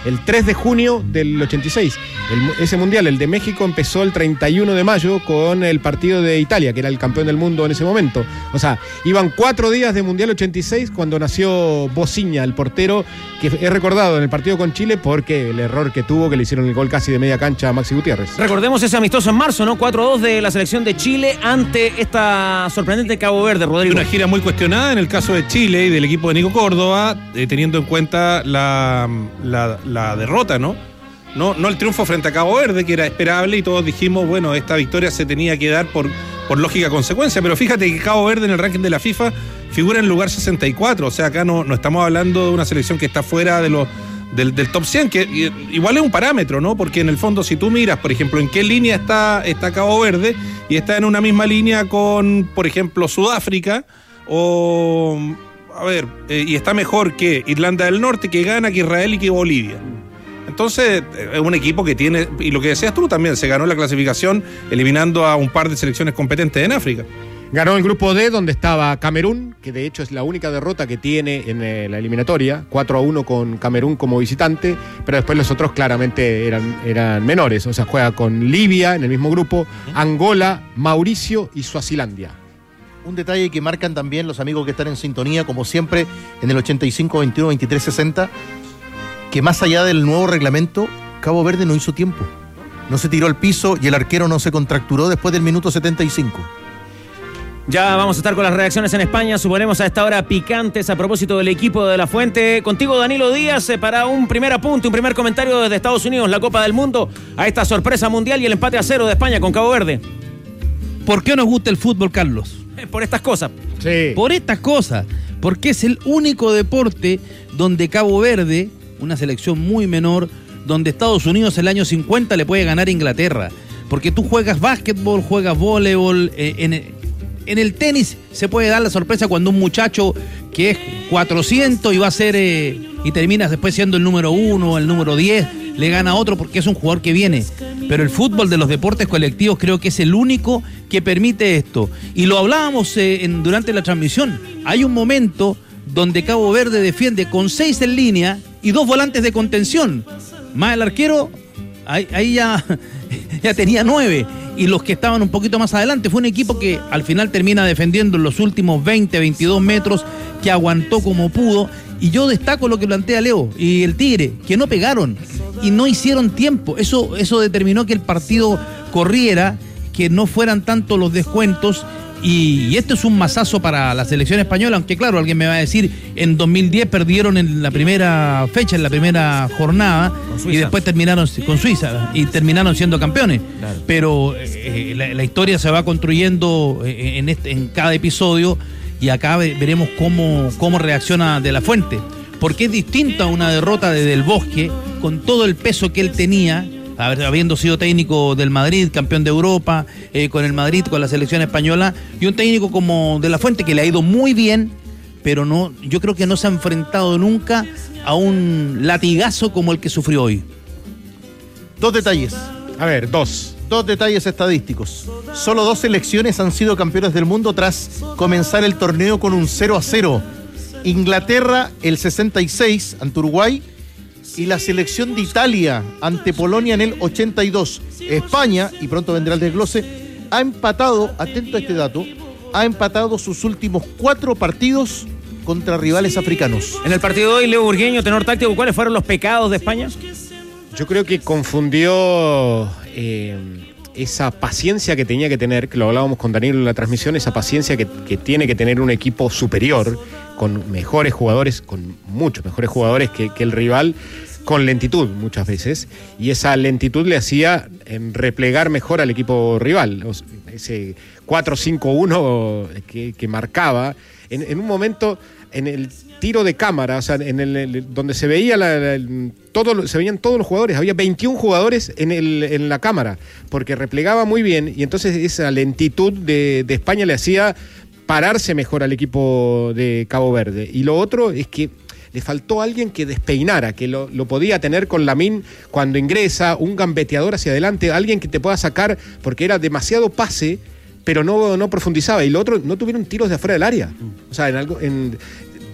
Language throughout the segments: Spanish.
el 3 de junio del 86. Ese mundial, el de México, empezó el 31 de mayo con el partido de Italia, que era el campeón del mundo en ese momento. O sea, iban 4 días de Mundial 86 cuando nació Bociña, el portero, que es recordado en el partido con Chile porque el error que tuvo, que le hicieron el gol casi de media cancha a Maxi Gutiérrez. Recordemos ese amistoso en marzo, ¿no? 4-2 de la selección de Chile ante esta sorprendente Cabo Verde, Rodrigo. Una gira muy cuestionada en el caso de Chile y del equipo de Nico Córdoba, teniendo en cuenta la derrota, ¿no? No el triunfo frente a Cabo Verde, que era esperable, y todos dijimos, bueno, esta victoria se tenía que dar por lógica consecuencia, pero fíjate que Cabo Verde en el ranking de la FIFA figura en el lugar 64, o sea, acá no estamos hablando de una selección que está fuera de del top 100, que igual es un parámetro, ¿no? Porque en el fondo, si tú miras, por ejemplo, en qué línea está Cabo Verde, y está en una misma línea con, por ejemplo, Sudáfrica, o, y está mejor que Irlanda del Norte, que Ghana, que Israel y que Bolivia. Entonces, es un equipo que tiene, y lo que decías tú también, se ganó la clasificación eliminando a un par de selecciones competentes en África. Ganó el grupo D, donde estaba Camerún, que de hecho es la única derrota que tiene en la eliminatoria, 4-1 con Camerún como visitante, pero después los otros claramente eran menores, o sea, juega con Libia en el mismo grupo, Angola, Mauricio y Suazilandia. Un detalle que marcan también los amigos que están en sintonía, como siempre, en el 85, 21, 23, 60, que más allá del nuevo reglamento, Cabo Verde no hizo tiempo. No se tiró al piso y el arquero no se contracturó después del minuto 75. Ya vamos a estar con las reacciones en España, suponemos a esta hora picantes a propósito del equipo de La Fuente. Contigo, Danilo Díaz, para un primer apunte, un primer comentario desde Estados Unidos, la Copa del Mundo, a esta sorpresa mundial y el empate a 0 de España con Cabo Verde. ¿Por qué nos gusta el fútbol, Carlos? Por estas cosas. Sí. Por estas cosas, porque es el único deporte donde Cabo Verde, una selección muy menor, donde Estados Unidos el año 50 le puede ganar a Inglaterra. Porque tú juegas básquetbol, juegas voleibol, en el tenis se puede dar la sorpresa cuando un muchacho que es 400 y va a ser y termina después siendo el número 1, el número 10, le gana a otro porque es un jugador que viene. Pero el fútbol de los deportes colectivos creo que es el único que permite esto. Y lo hablábamos durante la transmisión. Hay un momento donde Cabo Verde defiende con 6 en línea y 2 volantes de contención. Más el arquero, ahí ya tenía 9. Y los que estaban un poquito más adelante, fue un equipo que al final termina defendiendo en los últimos 20, 22 metros, que aguantó como pudo. Y yo destaco lo que plantea Leo y el Tigre, que no pegaron y no hicieron tiempo. Eso determinó que el partido corriera, que no fueran tanto los descuentos. Y esto es un mazazo para la selección española, aunque claro, alguien me va a decir, en 2010 perdieron en la primera fecha, en la primera jornada, y después terminaron con Suiza y terminaron siendo campeones. Claro. Pero la historia se va construyendo en cada episodio, y acá veremos cómo reacciona De La Fuente, porque es distinto a una derrota de Del Bosque, con todo el peso que él tenía, habiendo sido técnico del Madrid, campeón de Europa, con el Madrid, con la selección española, y un técnico como De La Fuente, que le ha ido muy bien, pero yo creo que no se ha enfrentado nunca a un latigazo como el que sufrió hoy. 2 detalles. A ver, 2 detalles estadísticos. Solo 2 selecciones han sido campeones del mundo tras comenzar el torneo con un 0-0. Inglaterra, el 66, ante Uruguay, y la selección de Italia ante Polonia en el 82. España, y pronto vendrá el desglose, ha empatado, atento a este dato, ha empatado sus últimos 4 partidos contra rivales africanos. En el partido de hoy, Leo Burgueño, tenor táctico, ¿cuáles fueron los pecados de España? Yo creo que confundió esa paciencia que tenía que tener, que lo hablábamos con Danilo en la transmisión, esa paciencia que tiene que tener un equipo superior, con mejores jugadores, con muchos mejores jugadores que el rival, con lentitud muchas veces, y esa lentitud le hacía replegar mejor al equipo rival. Ese 4-5-1 que marcaba, en un momento, en el tiro de cámara, o sea, donde se veía se veían todos los jugadores, había 21 jugadores en la cámara, porque replegaba muy bien, y entonces esa lentitud de España le hacía pararse mejor al equipo de Cabo Verde. Y lo otro es que le faltó alguien que despeinara, que lo podía tener con Lamine cuando ingresa, un gambeteador hacia adelante, alguien que te pueda sacar, porque era demasiado pase, pero no profundizaba. Y lo otro, no tuvieron tiros de afuera del área. O sea,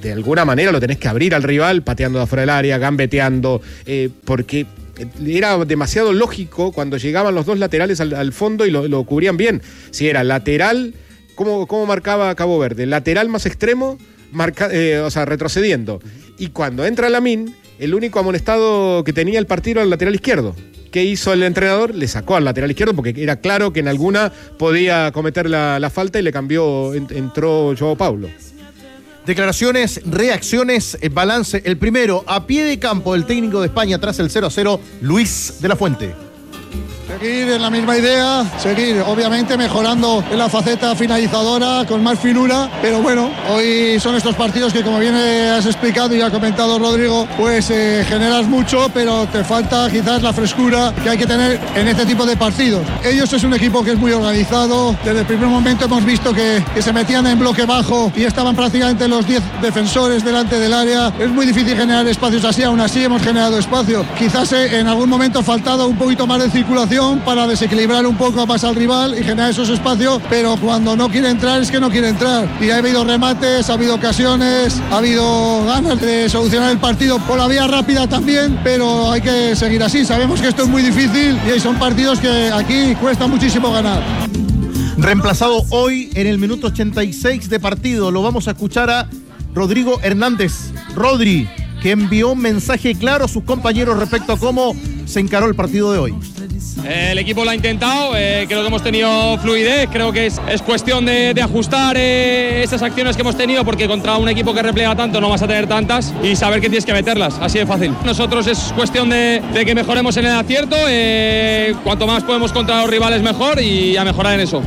de alguna manera lo tenés que abrir al rival, pateando de afuera del área, gambeteando, porque era demasiado lógico cuando llegaban los dos laterales al fondo y lo cubrían bien. Si era lateral, ¿cómo marcaba Cabo Verde? Lateral más extremo, retrocediendo. Y cuando entra Lamine, el único amonestado que tenía el partido era el lateral izquierdo. ¿Qué hizo el entrenador? Le sacó al lateral izquierdo porque era claro que en alguna podía cometer la falta y le cambió, entró Joao Paulo. Declaraciones, reacciones, balance. El primero, a pie de campo, el técnico de España tras el 0-0, Luis de la Fuente. Seguir en la misma idea, seguir obviamente mejorando en la faceta finalizadora con más finura, pero bueno, hoy son estos partidos que, como bien has explicado y ha comentado Rodrigo, pues generas mucho, pero te falta quizás la frescura que hay que tener en este tipo de partidos. Ellos es un equipo que es muy organizado, desde el primer momento hemos visto que se metían en bloque bajo y estaban prácticamente los 10 defensores delante del área. Es muy difícil generar espacios así, aún así hemos generado espacio. Quizás en algún momento ha faltado un poquito más de circulación para desequilibrar un poco más al rival y generar esos espacios, pero cuando no quiere entrar es que no quiere entrar. Y ha habido remates, ha habido ocasiones, ha habido ganas de solucionar el partido por la vía rápida también, pero hay que seguir así. Sabemos que esto es muy difícil y son partidos que aquí cuesta muchísimo ganar. Reemplazado hoy en el minuto 86 de partido, lo vamos a escuchar a Rodrigo Hernández. Rodri, que envió un mensaje claro a sus compañeros respecto a cómo se encaró el partido de hoy. El equipo lo ha intentado, creo que hemos tenido fluidez, creo que es cuestión de ajustar esas acciones que hemos tenido, porque contra un equipo que replega tanto no vas a tener tantas, y saber que tienes que meterlas, así de fácil. Nosotros es cuestión de que mejoremos en el acierto, cuanto más podemos contra los rivales mejor, y a mejorar en eso.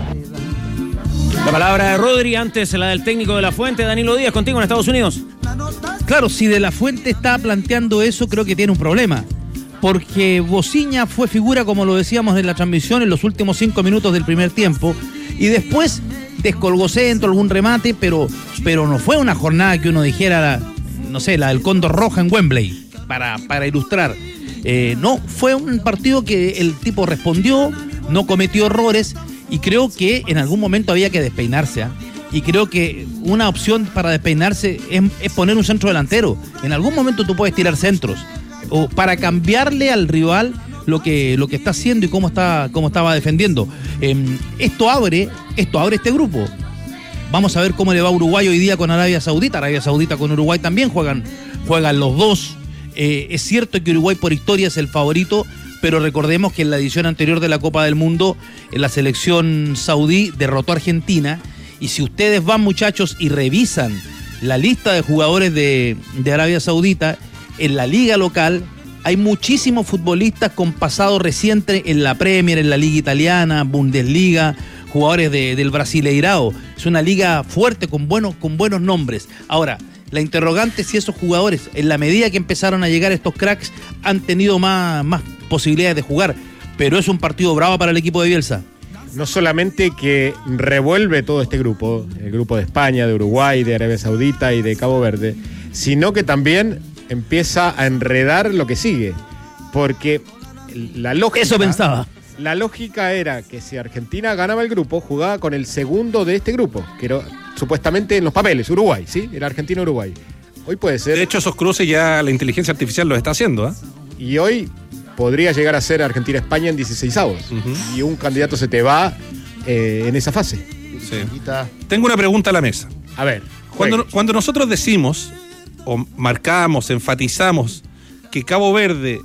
La palabra de Rodri, antes la del técnico de la Fuente. Danilo Díaz, contigo en Estados Unidos. Claro, si de la Fuente está planteando eso, creo que tiene un problema. Porque Bociña fue figura, como lo decíamos en la transmisión, en los últimos 5 minutos del primer tiempo, y después descolgó centro, algún remate, pero no fue una jornada que uno dijera, no sé, la del Cóndor Roja en Wembley, para ilustrar. No, fue un partido que el tipo respondió, no cometió errores, y creo que en algún momento había que despeinarse, ¿eh? Y creo que una opción para despeinarse es poner un centro delantero. En algún momento tú puedes tirar centros, o para cambiarle al rival lo que está haciendo y cómo estaba defendiendo. Esto abre este grupo. Vamos a ver cómo le va a Uruguay hoy día con Arabia Saudita. Arabia Saudita con Uruguay también juegan los dos. Es cierto que Uruguay por historia es el favorito, pero recordemos que en la edición anterior de la Copa del Mundo, la selección saudí derrotó a Argentina. Y si ustedes van, muchachos, y revisan la lista de jugadores de Arabia Saudita, en la liga local hay muchísimos futbolistas con pasado reciente en la Premier, en la Liga Italiana, Bundesliga, jugadores del Brasileirao. Es una liga fuerte con buenos nombres. Ahora, la interrogante es si esos jugadores, en la medida que empezaron a llegar estos cracks, han tenido más posibilidades de jugar. Pero es un partido bravo para el equipo de Bielsa. No solamente que revuelve todo este grupo, el grupo de España, de Uruguay, de Arabia Saudita y de Cabo Verde, sino que también empieza a enredar lo que sigue, porque la lógica... Eso pensaba. La lógica era que si Argentina ganaba el grupo, jugaba con el segundo de este grupo, que era supuestamente en los papeles, Uruguay, ¿sí? Era Argentina-Uruguay. Hoy puede ser... De hecho, esos cruces ya la inteligencia artificial los está haciendo, ¿eh? Y hoy podría llegar a ser Argentina-España en 16avos. Y un candidato se te va en esa fase. Sí. Tengo una pregunta a la mesa. A ver. Cuando nosotros decimos, o marcamos, enfatizamos, que Cabo Verde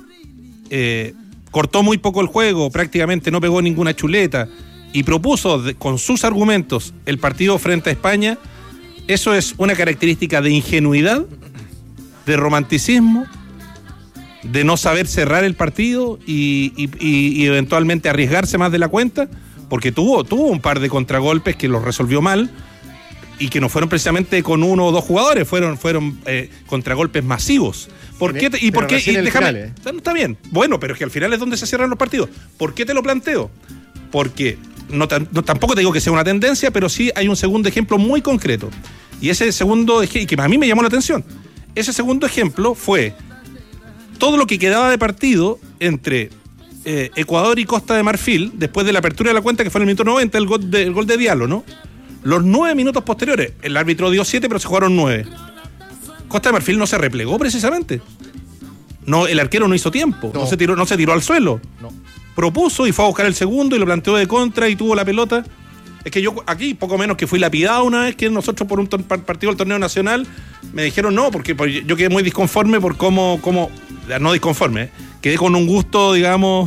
cortó muy poco el juego, prácticamente no pegó ninguna chuleta, y propuso con sus argumentos el partido frente a España, ¿eso es una característica de ingenuidad, de romanticismo, de no saber cerrar el partido y eventualmente arriesgarse más de la cuenta? Porque tuvo un par de contragolpes que los resolvió mal y que no fueron precisamente con uno o dos jugadores, fueron contragolpes masivos. ¿Por qué? Déjame, está bien. Bueno, pero es que al final es donde se cierran los partidos. ¿Por qué te lo planteo? Porque tampoco te digo que sea una tendencia, pero sí hay un segundo ejemplo muy concreto. Y ese segundo ejemplo, que a mí me llamó la atención, ese segundo ejemplo fue todo lo que quedaba de partido entre Ecuador y Costa de Marfil, después de la apertura de la cuenta, que fue en el minuto 90, el gol de Diallo, ¿no? Los 9 minutos posteriores, el árbitro dio 7, pero se jugaron 9. Costa de Marfil no se replegó precisamente. No, el arquero no hizo tiempo, No. no se tiró al suelo. No. Propuso y fue a buscar el segundo y lo planteó de contra y tuvo la pelota. Es que yo aquí, poco menos que fui lapidado una vez que nosotros por un partido del torneo nacional me dijeron no, porque yo quedé muy disconforme por cómo no disconforme, quedé con un gusto, digamos,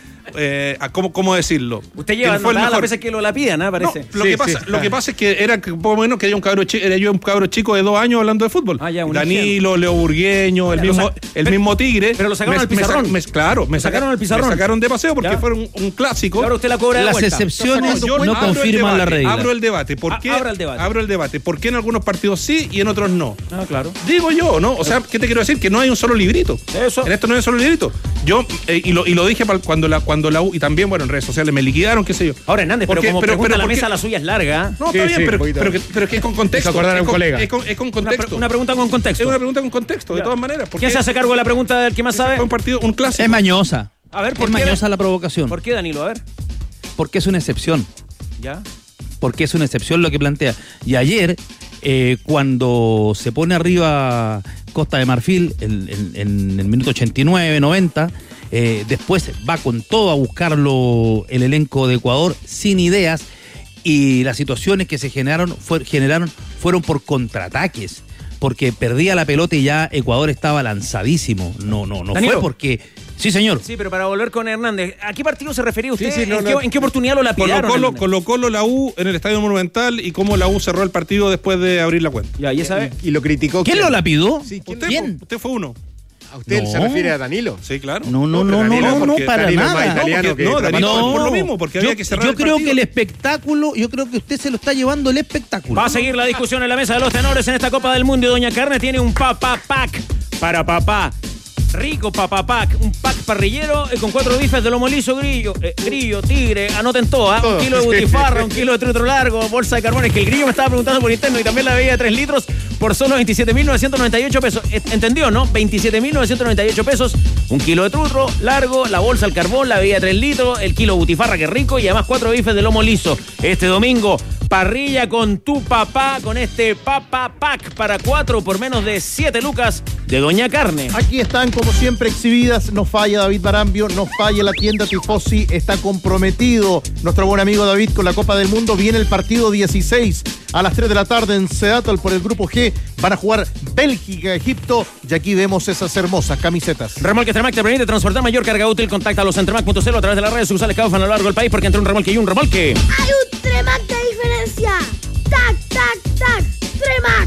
¿cómo decirlo? Usted lleva ¿Quién fue el notadas las mejor? veces que lo lapidan, ¿no? Parece. No, lo que pasa es que era poco menos que era yo un cabro chico de 2 años hablando de fútbol. Ah, ya, un Danilo, Leo Burgueño, el mismo Tigre. pero lo sacaron al pizarrón. Claro, me sacaron al pizarrón. Me sacaron de paseo porque Ya. fueron un clásico. Y ahora usted la cobra de Las vuelta. excepciones Yo no abro el confirman la debate, regla. Abro el debate. ¿Por qué? Abra el debate. Abro el debate. ¿Por qué en algunos partidos sí y en otros no? Ah, claro. Digo yo, ¿no? O sea, ¿qué te quiero decir? Que no hay un solo librito. Eso. En esto no hay un solo librito. Yo, y lo dije cuando la U, y también, bueno, en redes sociales me liquidaron, qué sé yo. Ahora, Hernández, ¿Por pero qué? como pregunta la ¿por qué? mesa, la suya es larga. No, Sí, está bien, sí, pero, un poquito. pero es que es con contexto. Hizo acordar a un colega. Es con contexto. Una pregunta con contexto. Es una pregunta con contexto, de Ya. todas maneras. ¿Quién se hace cargo de la pregunta del que más sabe? Fue un partido, un clásico. Es mañosa. A ver, ¿por Es qué? mañosa la provocación. ¿Por qué, Danilo? A ver. Porque es una excepción. Ya. Porque es una excepción lo que plantea. Y ayer, cuando se pone arriba Costa de Marfil en el minuto 89, 90, después va con todo a buscarlo el elenco de Ecuador sin ideas, y las situaciones que se generaron fueron por contraataques, porque perdía la pelota y ya Ecuador estaba lanzadísimo. No Danilo. fue porque... Sí, señor. Sí, pero para volver con Hernández, ¿a qué partido se refería usted? Sí, sí, no, ¿En, no. qué oportunidad lo lapidaron? Hernández? Colocó la U en el Estadio Monumental y cómo la U cerró el partido después de abrir la cuenta. Ya, ¿y esa vez? Y lo criticó. ¿Quién lo lapidó? Sí, ¿Quién? Usted fue uno. ¿A usted se No. refiere a Danilo? Sí, claro. No, Danilo, porque para Danilo es más nada. italiano que Danilo, No, por lo mismo, porque había que cerrar yo el creo partido. que el espectáculo, yo creo que usted se lo está llevando el espectáculo. Va a seguir la discusión en la mesa de los tenores en esta Copa del Mundo, y Doña Carne tiene un papá pack para papá. Rico papá pack, un pack parrillero con 4 bifes de lomo liso, grillo, tigre, anoten todo, Todo. 1 kilo de butifarra, 1 kilo de trutro largo, bolsa de carbón. Es que el grillo me estaba preguntando por interno y también la bebida de 3 litros por solo 27.998 pesos. ¿Entendió, no? 27.998 pesos, 1 kilo de trutro largo, la bolsa, el carbón, la bebida de 3 litros, el kilo de butifarra, que rico, y además 4 bifes de lomo liso. Este domingo, parrilla con tu papá, con este papá pack para 4 por menos de 7 lucas de Doña Carne. Aquí están, como siempre, exhibidas. No falla David Barambio, no falla la tienda Tifosi. Está comprometido nuestro buen amigo David con la Copa del Mundo. Viene el partido 16 a las 3 de la tarde en Seattle por el Grupo G. Van a jugar Bélgica, Egipto. Y aquí vemos esas hermosas camisetas. Remolque Tremac te permite transportar mayor carga útil. Contacta a los Tremac.cl a través de las redes sociales que a lo largo del país, porque entre un remolque y un remolque. Hay un Tremac de diferencia. Tac, tac, tac. Tremac.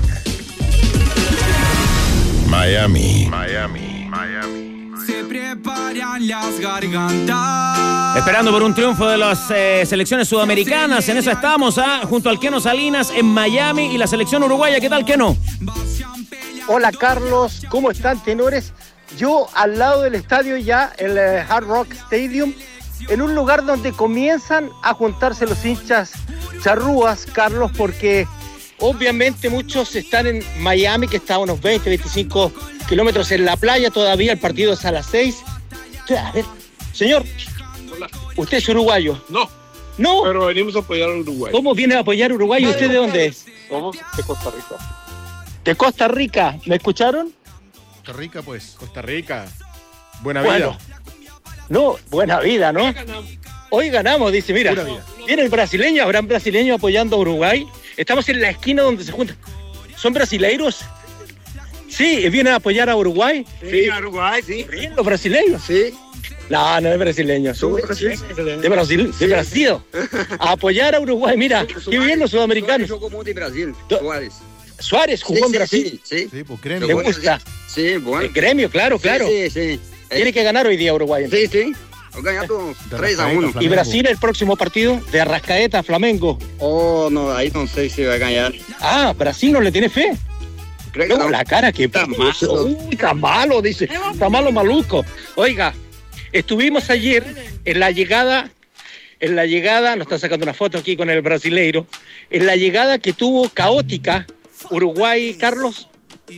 Miami. Se preparan las gargantas. Esperando por un triunfo de las selecciones sudamericanas. En eso estamos, junto al Keno Salinas en Miami y la selección uruguaya. ¿Qué tal, Keno? Hola Carlos, ¿cómo están, tenores? Yo al lado del estadio ya, el Hard Rock Stadium, en un lugar donde comienzan a juntarse los hinchas charrúas, Carlos, porque obviamente muchos están en Miami, que está a unos 20, 25 kilómetros en la playa todavía. El partido es a las 6. A ver, señor, ¿usted es uruguayo? No, ¿No? pero venimos a apoyar a Uruguay. ¿Cómo viene a apoyar a Uruguay? ¿Usted de dónde es? Somos de Costa Rica. De Costa Rica. ¿Me escucharon? Qué rica, pues. Costa Rica. Buena vida. Bueno, no, buena vida, ¿no? Hoy ganamos, dice, mira, Pura vida. viene el brasileño, habrán brasileños apoyando a Uruguay. Estamos en la esquina donde se juntan. ¿Son brasileiros? Sí, vienen a apoyar a Uruguay. Sí, a Uruguay, sí. Bien, los brasileños. Sí. No, no es brasileño. Somos De Brasil, de Brasil. A apoyar a Uruguay, mira, qué bien los sudamericanos. Jogou muito em Brasil, Suárez. Suárez jugó en Brasil. Sí, Sí, pues ¿Le créeme. gusta? sí, bueno. El gremio, claro, claro. Sí, sí. Tiene que ganar hoy día Uruguay. Sí, sí. Ganhamos De 3-1. Y Brasil el próximo partido de Arrascaeta, Flamengo. Oh, no, aí não sei se vai ganhar. Ah, Brasil no le tiene fe. Creo que No, não. la cara que Está puso. malo. Uy, está malo, dice. Está malo, maluco. Oiga, estuvimos ayer en la llegada, nos están sacando una foto aquí con el brasileiro, en la llegada que tuvo caótica Uruguay, Carlos.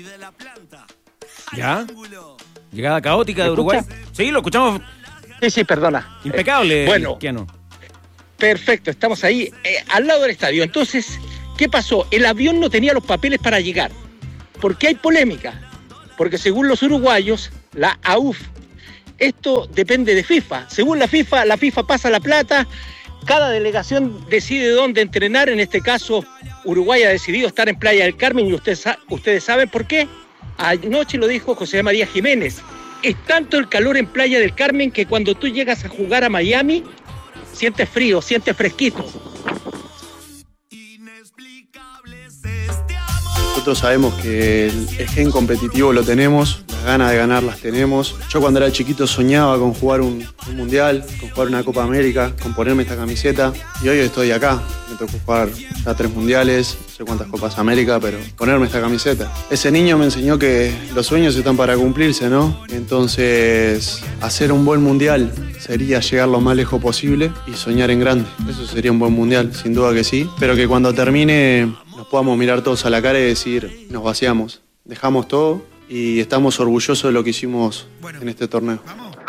¿Ya? Llegada caótica de ¿Me Uruguay. escucha? Sí, lo escuchamos. Sí, perdona. Impecable. Bueno. Keno. Perfecto, estamos ahí, al lado del estadio. Entonces, ¿qué pasó? El avión no tenía los papeles para llegar. ¿Por qué hay polémica? Porque según los uruguayos, la AUF, esto depende de FIFA. Según la FIFA pasa la plata, cada delegación decide dónde entrenar. En este caso, Uruguay ha decidido estar en Playa del Carmen y ustedes saben por qué. Anoche lo dijo José María Jiménez. Es tanto el calor en Playa del Carmen que cuando tú llegas a jugar a Miami, sientes frío, sientes fresquito. Nosotros sabemos que el gen competitivo lo tenemos, las ganas de ganar las tenemos. Yo cuando era chiquito soñaba con jugar un mundial, con jugar una Copa América, con ponerme esta camiseta y hoy estoy acá. Me tocó jugar ya 3 mundiales, no sé cuántas Copas América, pero ponerme esta camiseta. Ese niño me enseñó que los sueños están para cumplirse, ¿no? Entonces, hacer un buen mundial sería llegar lo más lejos posible y soñar en grande. Eso sería un buen mundial, sin duda que sí, pero que cuando termine nos podamos mirar todos a la cara y decir, nos vaciamos, dejamos todo y estamos orgullosos de lo que hicimos en este torneo.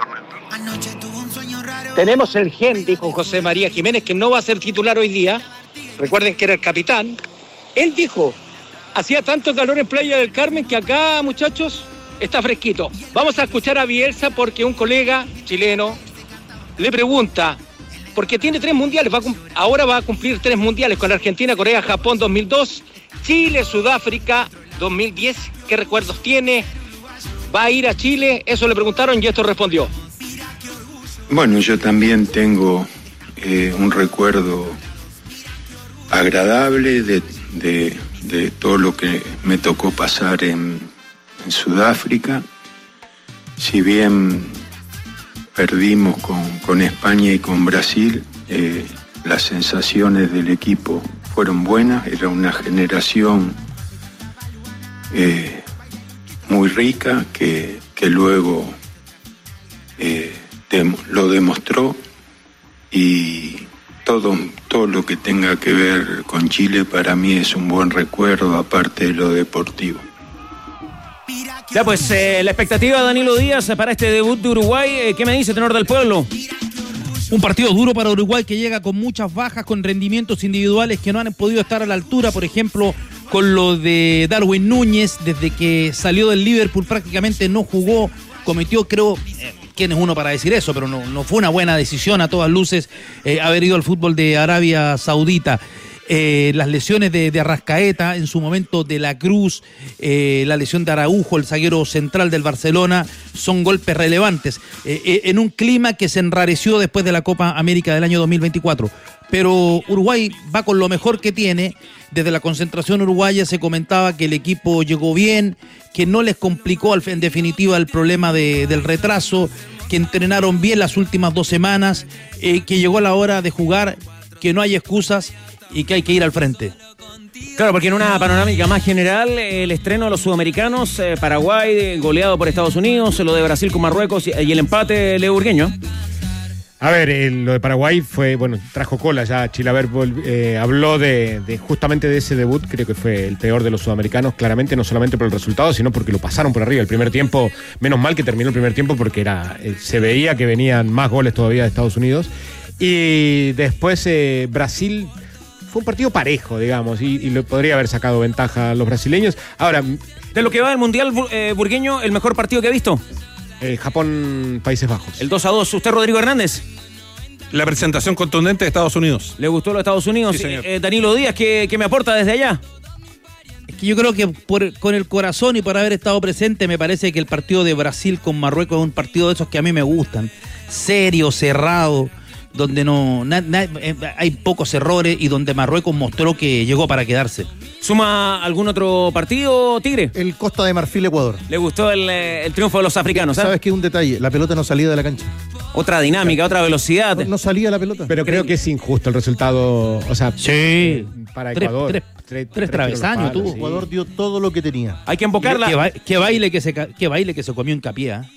Tenemos el gen, dijo José María Jiménez, que no va a ser titular hoy día. Recuerden que era el capitán. Él dijo, hacía tanto calor en Playa del Carmen que acá, muchachos, está fresquito. Vamos a escuchar a Bielsa porque un colega chileno le pregunta, porque tiene 3 mundiales, ahora va a cumplir 3 mundiales con Argentina, Corea, Japón 2002, Chile, Sudáfrica 2010. ¿Qué recuerdos tiene? ¿Va a ir a Chile? Eso le preguntaron y esto respondió. Bueno, yo también tengo un recuerdo agradable de todo lo que me tocó pasar en Sudáfrica. Si bien perdimos con España y con Brasil, las sensaciones del equipo fueron buenas. Era una generación muy rica que luego lo demostró, y todo lo que tenga que ver con Chile para mí es un buen recuerdo, aparte de lo deportivo. Ya pues, la expectativa de Danilo Díaz para este debut de Uruguay, ¿qué me dice, tenor del pueblo? Un partido duro para Uruguay que llega con muchas bajas, con rendimientos individuales que no han podido estar a la altura, por ejemplo, con lo de Darwin Núñez, desde que salió del Liverpool prácticamente no jugó, cometió, creo, quién es uno para decir eso, pero no fue una buena decisión a todas luces haber ido al fútbol de Arabia Saudita. Las lesiones de Arrascaeta, en su momento de la Cruz, la lesión de Araujo, el zaguero central del Barcelona, son golpes relevantes, en un clima que se enrareció después de la Copa América del año 2024. Pero Uruguay va con lo mejor que tiene. Desde la concentración uruguaya se comentaba que el equipo llegó bien, que no les complicó en definitiva el problema del retraso, que entrenaron bien las últimas 2 semanas, que llegó la hora de jugar, que no hay excusas y que hay que ir al frente. Claro, porque en una panorámica más general, el estreno de los sudamericanos, Paraguay goleado por Estados Unidos, lo de Brasil con Marruecos y el empate Leo Burgueño. A ver, lo de Paraguay fue, bueno, trajo cola ya. Chilaver habló de justamente de ese debut, creo que fue el peor de los sudamericanos, claramente, no solamente por el resultado, sino porque lo pasaron por arriba. El primer tiempo, menos mal que terminó el primer tiempo porque se veía que venían más goles todavía de Estados Unidos. Y después Brasil fue un partido parejo, digamos, y le podría haber sacado ventaja a los brasileños. Ahora, de lo que va del Mundial Burgueño, ¿el mejor partido que ha visto? Japón, Países Bajos. El 2-2. ¿Usted, Rodrigo Hernández? La presentación contundente de Estados Unidos. ¿Le gustó los Estados Unidos? Sí, señor. Danilo Díaz, ¿qué me aporta desde allá? Es que yo creo que con el corazón y por haber estado presente, me parece que el partido de Brasil con Marruecos es un partido de esos que a mí me gustan. Serio, cerrado, donde hay pocos errores y donde Marruecos mostró que llegó para quedarse. ¿Suma algún otro partido, Tigre? El Costa de Marfil, Ecuador. ¿Le gustó el triunfo de los africanos? ¿Sabes qué? Un detalle, la pelota no salía de la cancha. Otra dinámica, otra velocidad. No salía la pelota. Pero creo que es injusto el resultado, o sea, sí, para Ecuador. Tres travesaños tuvo. Sí. Ecuador dio todo lo que tenía. Hay que embocarla. Qué baile que se comió Hincapié, ¿eh?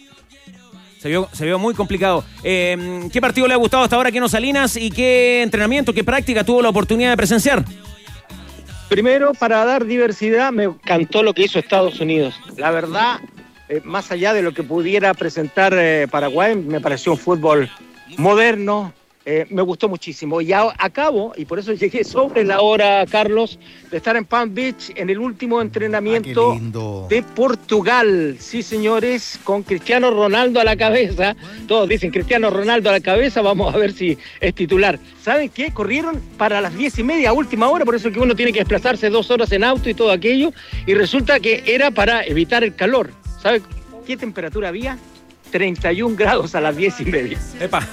Se vio muy complicado. ¿Qué partido le ha gustado hasta ahora Keno Salinas y qué entrenamiento, qué práctica tuvo la oportunidad de presenciar? Primero, para dar diversidad, me encantó lo que hizo Estados Unidos. La verdad, más allá de lo que pudiera presentar Paraguay, me pareció un fútbol moderno, me gustó muchísimo. Y acabo, y por eso llegué sobre la hora, Carlos, de estar en Palm Beach en el último entrenamiento de Portugal. Sí, señores, con Cristiano Ronaldo a la cabeza. Todos dicen Cristiano Ronaldo a la cabeza, vamos a ver si es titular. ¿Saben qué? Corrieron para las 10:30 a última hora, por eso que uno tiene que desplazarse 2 horas en auto y todo aquello, y resulta que era para evitar el calor. ¿Sabe qué temperatura había? 31 grados a las 10:30. ¡Epa!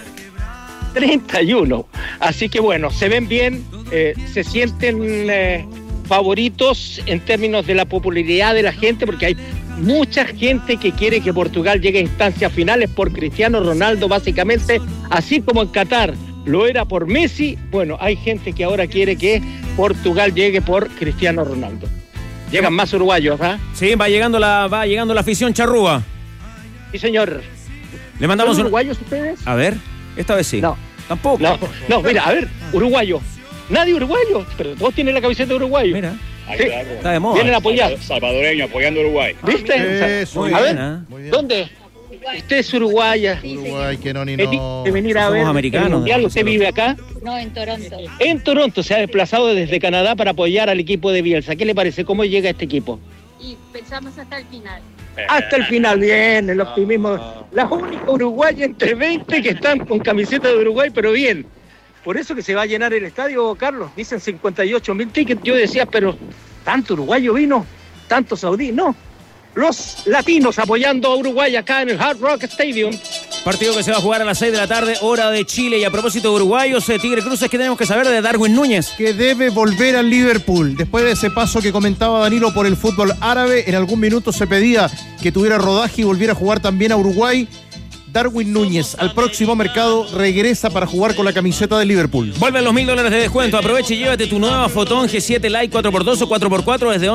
31. Así que bueno, se ven bien, se sienten favoritos en términos de la popularidad de la gente, porque hay mucha gente que quiere que Portugal llegue a instancias finales por Cristiano Ronaldo, básicamente, así como en Qatar lo era por Messi. Bueno, hay gente que ahora quiere que Portugal llegue por Cristiano Ronaldo. Llegan más uruguayos, ¿ah? Sí, va llegando la afición charrúa. Sí, señor. Le mandamos ¿Son uruguayos ustedes? A ver, esta vez sí. No. Tampoco. No, mira, a ver, uruguayo. Nadie uruguayo, pero todos tienen la camiseta de uruguayo. Mira. Sí. Está de moda. Vienen a apoyar. Salvadoreño apoyando a Uruguay. ¿Viste? Muy a bien, ver, ¿dónde? Usted es uruguaya. Uruguay, que no, ni no. De venir a Somos ver americanos, el mundial. ¿Usted vive acá? No, en Toronto. En Toronto, se ha desplazado desde Canadá para apoyar al equipo de Bielsa. ¿Qué le parece? ¿Cómo llega este equipo? Y pensamos hasta el final. Hasta el final, bien, el optimismo. Las únicas uruguayas entre 20 que están con camiseta de Uruguay, pero bien. Por eso que se va a llenar el estadio, Carlos. Dicen 58.000 tickets. Yo decía, pero ¿tanto uruguayo vino? ¿Tanto saudí? No. Los latinos apoyando a Uruguay acá en el Hard Rock Stadium. Partido que se va a jugar a las 6 de la tarde, hora de Chile. Y a propósito de uruguayos, Tigre Cruces, ¿qué tenemos que saber de Darwin Núñez? Que debe volver al Liverpool. Después de ese paso que comentaba Danilo por el fútbol árabe, en algún minuto se pedía que tuviera rodaje y volviera a jugar también a Uruguay. Darwin Núñez al próximo mercado regresa para jugar con la camiseta del Liverpool. Vuelven los $1.000 de descuento. Aprovecha y llévate tu nueva Fotón G7 Lite 4x2 o 4x4 desde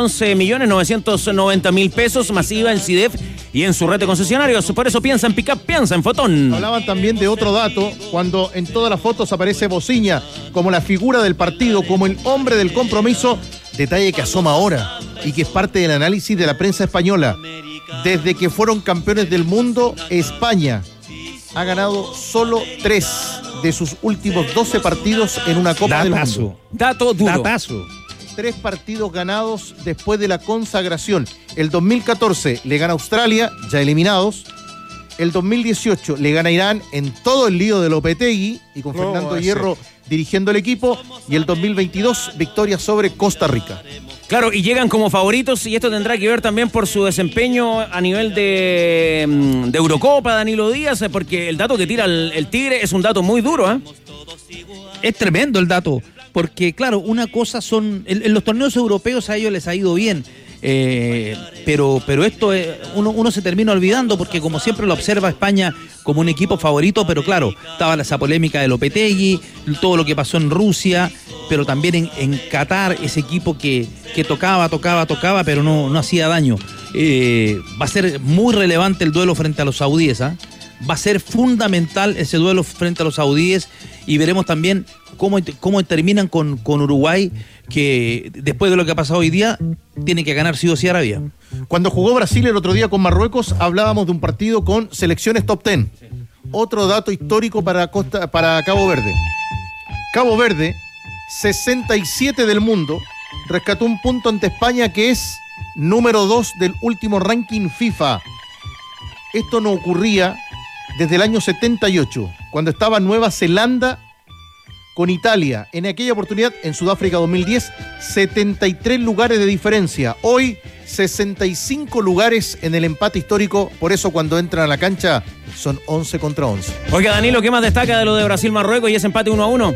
11.990.000 pesos, masiva en CIDEF y en su red de concesionarios. Por eso piensa en Pickup, piensa en Fotón. Hablaban también de otro dato, cuando en todas las fotos aparece Bociña como la figura del partido, como el hombre del compromiso, detalle que asoma ahora y que es parte del análisis de la prensa española. Desde que fueron campeones del mundo, España ha ganado solo 3 de sus últimos 12 partidos en una Copa del Mundo. Dato duro. Datazo. 3 partidos ganados después de la consagración. El 2014 le gana Australia, ya eliminados. El 2018 le gana Irán en todo el lío de Lopetegui y con Fernando Hierro dirigiendo el equipo. Y el 2022, victoria sobre Costa Rica. Claro, y llegan como favoritos, y esto tendrá que ver también por su desempeño a nivel de Eurocopa, Danilo Díaz, porque el dato que tira el Tigre es un dato muy duro, ¿eh? Es tremendo el dato, porque claro, una cosa son, en los torneos europeos a ellos les ha ido bien, pero esto uno se termina olvidando, porque como siempre lo observa España como un equipo favorito, pero claro, estaba esa polémica de Lopetegui, todo lo que pasó en Rusia, pero también en Qatar, ese equipo que tocaba, pero no hacía daño. Va a ser muy relevante el duelo frente a los saudíes, ¿eh? Va a ser fundamental ese duelo frente a los saudíes, y veremos también cómo terminan con Uruguay, que después de lo que ha pasado hoy día tiene que ganar sí o sí Arabia. Cuando jugó Brasil el otro día con Marruecos, hablábamos de un partido con selecciones top 10. Otro dato histórico para Cabo Verde. Cabo Verde, 67 del mundo, rescató un punto ante España, que es número 2 del último ranking FIFA. Esto no ocurría desde el año 78, cuando estaba Nueva Zelanda con Italia. En aquella oportunidad, en Sudáfrica 2010, 73 lugares de diferencia. Hoy, 65 lugares en el empate histórico. Por eso, cuando entran a la cancha, son 11 contra 11. Oiga, Danilo, ¿qué más destaca de lo de Brasil-Marruecos y ese empate 1-1?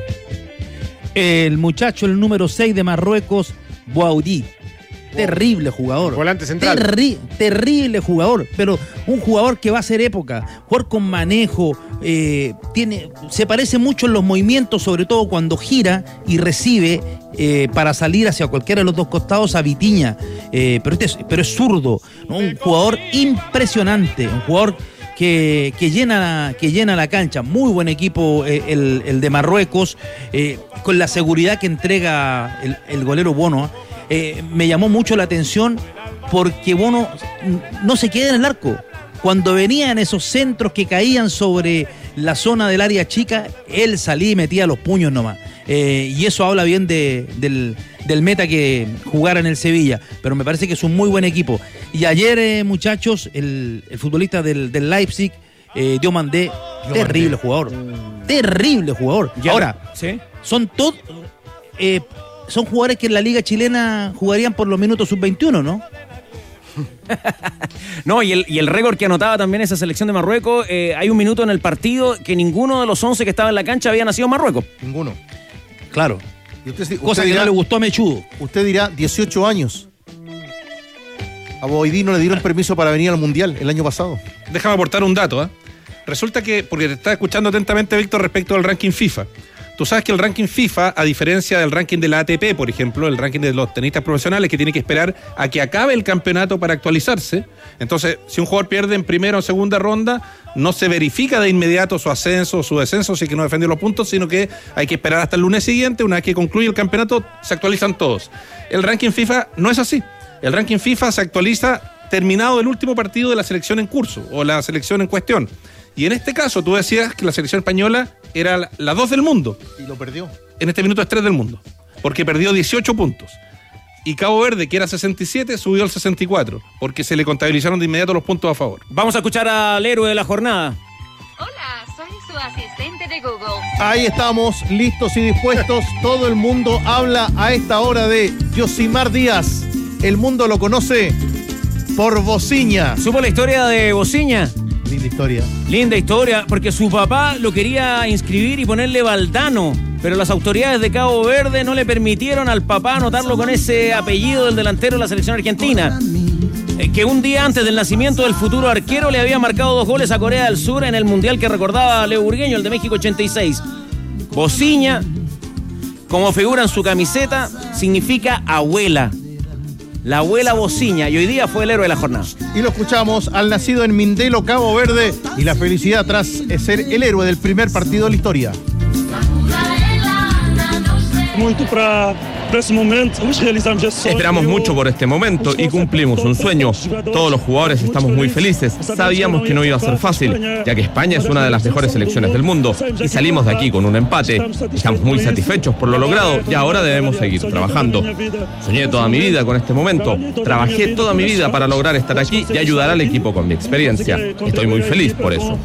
El muchacho, el número 6 de Marruecos, Bouaudi. Terrible jugador. Volante central. Terrible jugador, pero un jugador que va a hacer época. Jugador con manejo, se parece mucho en los movimientos, sobre todo cuando gira y recibe para salir hacia cualquiera de los dos costados a Vitinha. Pero es zurdo, ¿no? Un jugador impresionante, un jugador que llena la cancha. Muy buen equipo el de Marruecos, con la seguridad que entrega el golero Bono. Me llamó mucho la atención porque Bono no se queda en el arco. Cuando venían esos centros que caían sobre la zona del área chica, él salía y metía los puños nomás. Y eso habla bien del meta que jugara en el Sevilla, pero me parece que es un muy buen equipo. Y ayer, muchachos, el futbolista del Leipzig, Diomandé, terrible jugador. Terrible jugador. Ya. Ahora, ¿sí? son jugadores que en la liga chilena jugarían por los minutos sub-21, ¿no? No, y el récord que anotaba también esa selección de Marruecos, hay un minuto en el partido que ninguno de los 11 que estaba en la cancha había nacido en Marruecos. Ninguno. Claro. Y usted Cosa que dirá, no le gustó a Mechudo. Usted dirá 18 años. A Boidí no le dieron permiso para venir al Mundial el año pasado. Déjame aportar un dato, ¿eh? Resulta que, porque te está escuchando atentamente, Víctor, respecto al ranking FIFA. Tú sabes que el ranking FIFA, a diferencia del ranking de la ATP, por ejemplo, el ranking de los tenistas profesionales, que tiene que esperar a que acabe el campeonato para actualizarse. Entonces, si un jugador pierde en primera o segunda ronda, no se verifica de inmediato su ascenso o su descenso, si es que no defendió los puntos, sino que hay que esperar hasta el lunes siguiente. Una vez que concluye el campeonato, se actualizan todos. El ranking FIFA no es así. El ranking FIFA se actualiza terminado el último partido de la selección en curso o la selección en cuestión. Y en este caso, tú decías que la selección española era la 2 del mundo. Y lo perdió. En este minuto es 3 del mundo, porque perdió 18 puntos. Y Cabo Verde, que era 67, subió al 64, porque se le contabilizaron de inmediato los puntos a favor. Vamos a escuchar al héroe de la jornada. Hola, soy su asistente de Google. Ahí estamos, listos y dispuestos. Todo el mundo habla a esta hora de Yosimar Díaz. El mundo lo conoce por Bociña. ¿Supo la historia de Bociña? Linda historia. Linda historia, porque su papá lo quería inscribir y ponerle Valdano, pero las autoridades de Cabo Verde no le permitieron al papá anotarlo con ese apellido del delantero de la selección argentina, que un día antes del nacimiento del futuro arquero le había marcado 2 goles a Corea del Sur en el mundial que recordaba Leo Burgueño, el de México 86. Bociña, como figura en su camiseta, significa abuela. La abuela Bociña, y hoy día fue el héroe de la jornada. Y lo escuchamos al nacido en Mindelo, Cabo Verde, y la felicidad tras ser el héroe del primer partido de la historia. Esperamos mucho por este momento y cumplimos un sueño. Todos los jugadores estamos muy felices. Sabíamos que no iba a ser fácil, ya que España es una de las mejores selecciones del mundo y salimos de aquí con un empate. Estamos muy satisfechos por lo logrado y ahora debemos seguir trabajando. Soñé toda mi vida con este momento. Trabajé toda mi vida para lograr estar aquí y ayudar al equipo con mi experiencia. Estoy muy feliz por eso.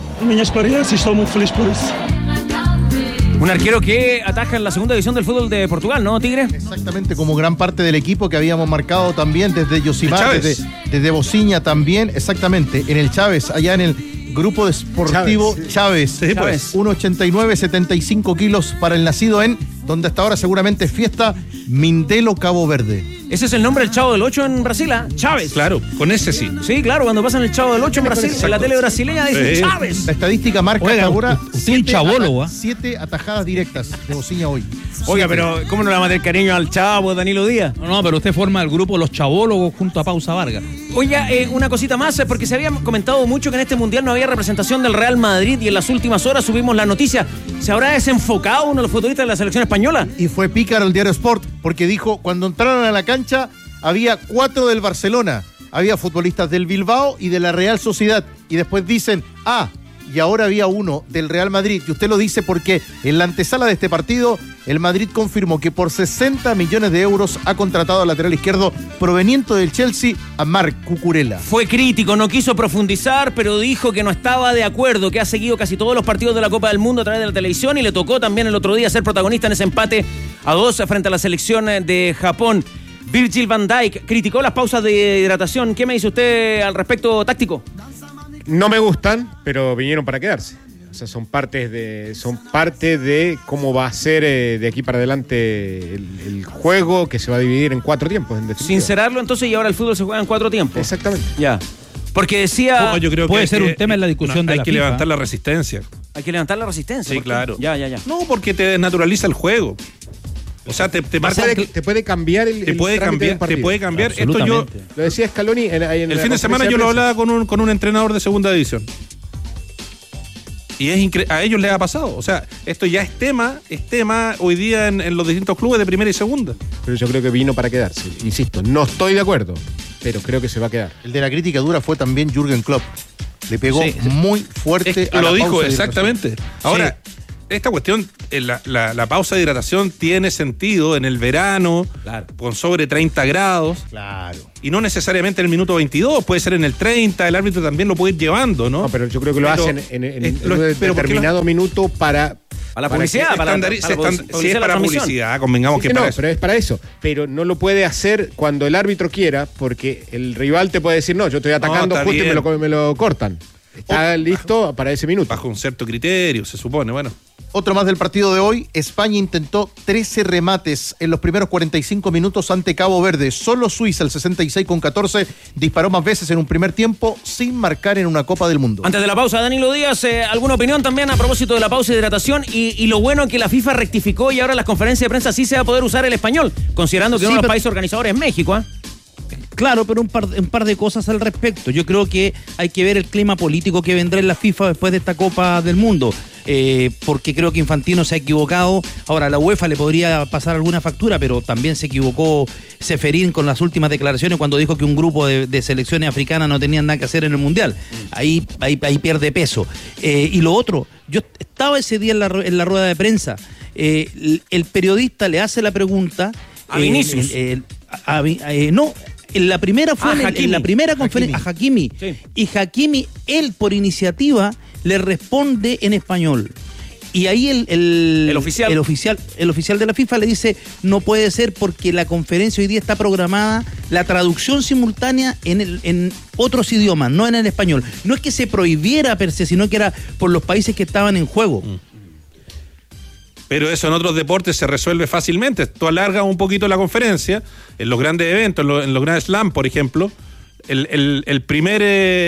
Un arquero que ataja en la segunda división del fútbol de Portugal, ¿no, Tigre? Exactamente, como gran parte del equipo que habíamos marcado también desde Yosimar, desde Bociña también, exactamente, en el Chávez, allá en el grupo deportivo Chávez. Sí, pues. 1,89, 75 kilos para el nacido en, donde hasta ahora seguramente es fiesta, Mindelo, Cabo Verde. Ese es el nombre del Chavo del 8 en Brasil, ¿eh? Chávez. Claro, con ese sí. Sí, claro, cuando pasan el Chavo del 8 en Brasil, en la tele brasileña dicen Chávez. La estadística marca Oiga, ahora usted un chabólogo, ¿eh? 7 atajadas directas de Bociña hoy. Oiga, pero ¿cómo no le va a meter cariño al Chavo, Danilo Díaz? No, pero usted forma el grupo Los Chabólogos junto a Pausa Vargas. Oiga, una cosita más, porque se había comentado mucho que en este Mundial no había representación del Real Madrid y en las últimas horas subimos la noticia. ¿Se habrá desenfocado uno de los futbolistas de la selección española? Y fue pícaro el diario Sport, porque dijo, cuando entraron a la cancha, había 4 del Barcelona, había futbolistas del Bilbao y de la Real Sociedad, y después dicen, y ahora había uno del Real Madrid, y usted lo dice porque en la antesala de este partido, el Madrid confirmó que por 60 millones de euros ha contratado al lateral izquierdo proveniente del Chelsea a Marc Cucurella. Fue crítico, no quiso profundizar, pero dijo que no estaba de acuerdo, que ha seguido casi todos los partidos de la Copa del Mundo a través de la televisión y le tocó también el otro día ser protagonista en ese empate a 2 frente a la selección de Japón. Virgil van Dijk criticó las pausas de hidratación. ¿Qué me dice usted al respecto táctico? No me gustan, pero vinieron para quedarse. O sea, son parte de cómo va a ser de aquí para adelante el juego, que se va a dividir en 4 tiempos. En definitiva. Sincerarlo entonces, y ahora el fútbol se juega en 4 tiempos. Exactamente. Ya. Porque decía... Yo creo puede que ser un tema en la discusión de la Hay que FIFA. levantar la resistencia. Hay que levantar la resistencia. Sí, claro. Ya. No, porque te desnaturaliza el juego. O sea, te marca... Te puede cambiar el Te puede cambiar. Esto yo... Lo decía Scaloni El fin de semana yo lo hablaba con un entrenador de segunda división. Y a ellos les ha pasado. O sea, esto ya es tema hoy día en los distintos clubes de primera y segunda. Pero yo creo que vino para quedarse. Insisto, no estoy de acuerdo, pero creo que se va a quedar. El de la crítica dura fue también Jürgen Klopp. Le pegó muy fuerte a la lo dijo pausa de exactamente. Ahora, esta cuestión, la pausa de hidratación tiene sentido en el verano, con sobre 30 grados. Claro. Y no necesariamente en el minuto 22, puede ser en el 30, el árbitro también lo puede ir llevando, ¿no? No, pero yo creo que lo hacen en un determinado minuto para la publicidad, si es para publicidad, convengamos que para eso. Pero es para eso. Pero no lo puede hacer cuando el árbitro quiera, porque el rival te puede decir, no, yo estoy atacando justo y me lo cortan. Está listo para ese minuto. Bajo un cierto criterio, se supone, bueno. Otro más del partido de hoy. España intentó 13 remates en los primeros 45 minutos ante Cabo Verde. Solo Suiza, el 66,14, disparó más veces en un primer tiempo sin marcar en una Copa del Mundo. Antes de la pausa, Danilo Díaz, ¿alguna opinión también a propósito de la pausa de hidratación? Y lo bueno que la FIFA rectificó y ahora en las conferencias de prensa sí se va a poder usar el español, considerando que uno de los países organizadores es México, ¿eh? Claro, pero un par de cosas al respecto. Yo creo que hay que ver el clima político que vendrá en la FIFA después de esta Copa del Mundo, porque creo que Infantino se ha equivocado. Ahora, a la UEFA le podría pasar alguna factura, pero también se equivocó Ceferín con las últimas declaraciones cuando dijo que un grupo de selecciones africanas no tenían nada que hacer en el Mundial. Ahí pierde peso. Y lo otro, yo estaba ese día en la rueda de prensa. El periodista le hace la pregunta a Vinicius. No, en la primera fue en la primera conferencia a Hakimi. Sí. Y Hakimi, él por iniciativa, le responde en español. Y ahí el oficial de la FIFA le dice, no puede ser porque la conferencia hoy día está programada la traducción simultánea en otros idiomas, no en el español. No es que se prohibiera per se, sino que era por los países que estaban en juego. Pero eso en otros deportes se resuelve fácilmente. Tú alargas un poquito la conferencia, en los grandes eventos, en los grandes slam, por ejemplo, el primer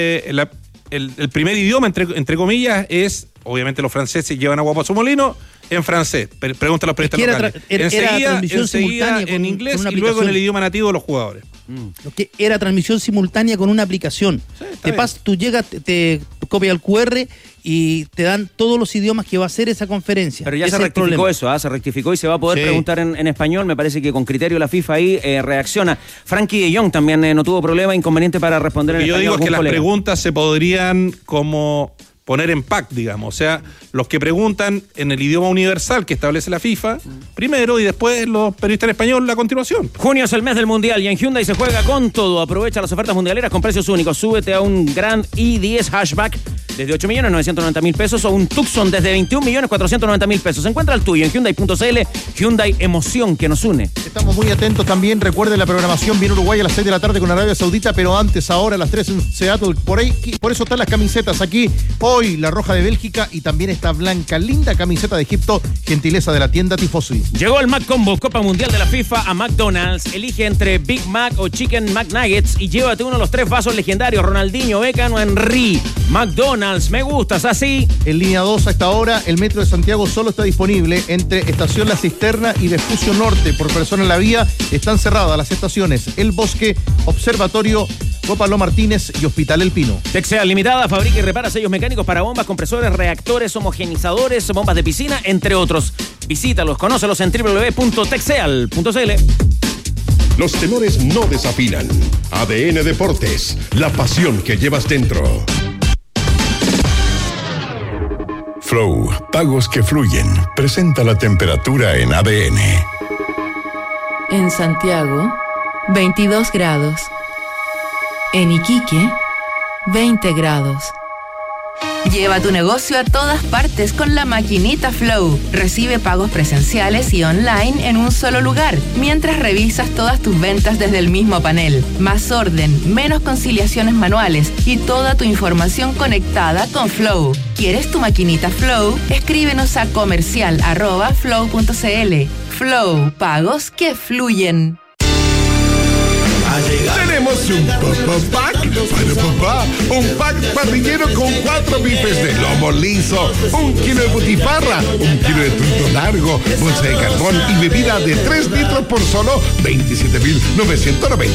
idioma, entre comillas, es, obviamente los franceses llevan agua para su molino, en francés. Pregúntale a los periodistas locales. Enseguida en inglés y luego en el idioma nativo de los jugadores. Lo que era transmisión simultánea con una aplicación. Tú llegas, te copias el QR y te dan todos los idiomas que va a ser esa conferencia. Pero ya se rectificó eso, se rectificó y se va a poder preguntar en español. Me parece que con criterio la FIFA ahí reacciona. Frankie de Jong también no tuvo problema, inconveniente para responder en español. Yo digo que las preguntas se podrían como poner en pack, digamos. O sea, los que preguntan en el idioma universal que establece la FIFA, primero, y después los periodistas en español a continuación. Junio es el mes del Mundial y en Hyundai se juega con todo. Aprovecha las ofertas mundialeras con precios únicos. Súbete a un Grand i10 Hatchback desde 8.990.000 pesos o un Tucson desde 21.490.000 pesos. Encuentra el tuyo en Hyundai.cl. Hyundai, emoción que nos une. Estamos muy atentos también. Recuerden la programación. Viene Uruguay a las 6 de la tarde con Arabia Saudita, pero antes, ahora a las 3 en Seattle. Por eso están las camisetas aquí. Hoy la roja de Bélgica y también esta blanca, linda camiseta de Egipto, gentileza de la tienda Tifosi. Llegó el Mac Combo, Copa Mundial de la FIFA a McDonald's. Elige entre Big Mac o Chicken McNuggets y llévate uno de los 3 vasos legendarios, Ronaldinho, Beckham o Henry. McDonald's, me gustas así. En línea 2 a esta hora, el Metro de Santiago solo está disponible entre Estación La Cisterna y Vespucio Norte. Por persona en la vía están cerradas las estaciones El Bosque, Observatorio, Copaló Martínez y Hospital El Pino. Texeal Limitada fabrica y repara sellos mecánicos para bombas, compresores, reactores, homogenizadores, bombas de piscina, entre otros. Visítalos, conócelos en www.texeal.cl. Los tenores no desafinan. ADN Deportes, la pasión que llevas dentro. Flow, pagos que fluyen. Presenta la temperatura en ADN. En Santiago, 22 grados. En Iquique, 20 grados. Lleva tu negocio a todas partes con la maquinita Flow. Recibe pagos presenciales y online en un solo lugar, mientras revisas todas tus ventas desde el mismo panel. Más orden, menos conciliaciones manuales y toda tu información conectada con Flow. ¿Quieres tu maquinita Flow? Escríbenos a comercial@flow.cl. Flow, pagos que fluyen. Tenemos un pack para papá, un pack parrillero con 4 bifes de lomo liso, 1 kilo de butifarra, 1 kilo de trito largo, bolsa de carbón y bebida de 3 litros por solo 27.990.